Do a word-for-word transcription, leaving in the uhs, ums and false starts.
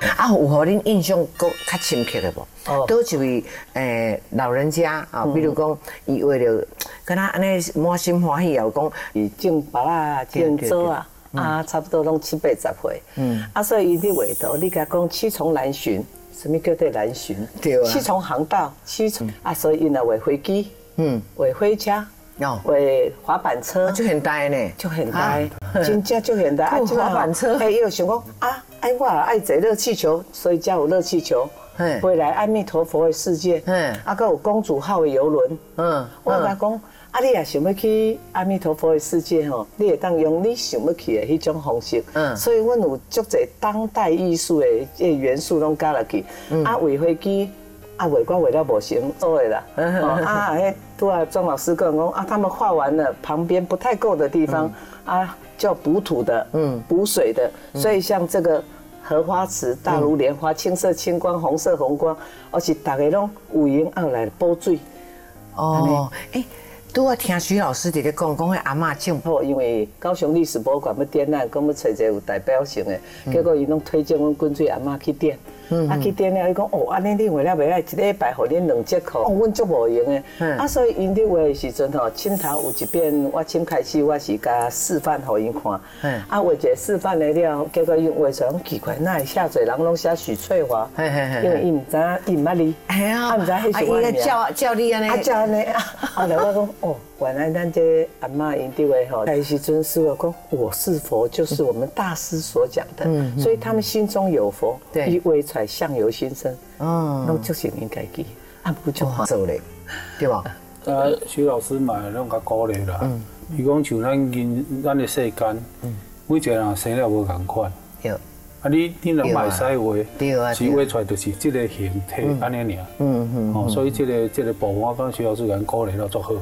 啊，有互恁印象搁较深刻的无？ 哦， 倒一位诶老人家啊，比如讲，伊为了跟他安尼满心欢喜，又讲伊种白啊，种枣啊，啊，差不多拢七八十岁。嗯，啊，所以伊伫画图，你甲讲七重南巡，什么叫做南巡？ 对啊， 七重航道，七重啊，所以因来画飞机，嗯，画火车。 哦， 为滑板车就很呆呢， 就很呆，真正就很呆。 啊，滑板车， 哎，又想讲啊，哎，我爱坐热气球，所以才有热气球。回来阿弥陀佛的世界，嗯，啊，还有公主号的游轮，嗯，我甲讲，啊，你也想要去阿弥陀佛的世界吼，你会当用你想要去的迄种方式，嗯，所以阮有足侪当代艺术的这元素拢加落去，啊，为飞机。啊，画我画了无成做的啦，啊，迄拄啊庄老师跟我讲啊，他们画完了，旁边不太够的地方啊，叫补土的，嗯，补水的，所以像这个荷花池、大如莲花，青色青光，红色红光，而且大家拢有闲后来补水。 哦，哎。拄啊，听徐老师伫咧讲，讲迄阿嬷种好，因为高雄历史博物馆要展览，讲要找一个有代表性的，结果伊拢推荐阮滚水阿嬷去展。啊，去展了，伊讲哦，安尼你画了袂歹，一礼拜互恁两节课，哦，阮足无用的。啊，所以因伫画的时阵吼，凊头有一遍我凊开始我是甲示范互因看。啊，画一个示范来了，结果因画出来，奇怪，哪会遐侪人拢写许翠华？因为伊毋知影，伊毋捌你，啊，毋知迄是我名。 叫叫你安尼， 啊叫安尼啊。后来我讲哦。原来咱这阿嬷因伫话吼，开时阵师傅讲我是佛，就是我们大师所讲的，嗯，所以他们心中有佛，对，伊画出来相由心生，嗯，拢就是应该记，啊不就做咧，对吧？ 啊，徐老师嘛拢较鼓励啦，嗯，伊讲像咱人咱的世间，嗯，每一个人生了无共款，对，啊你你若卖使画，对啊，是画出来就是这个形体安尼尔，嗯嗯，哦，所以这个这个部分我讲徐老师甲鼓励了足好。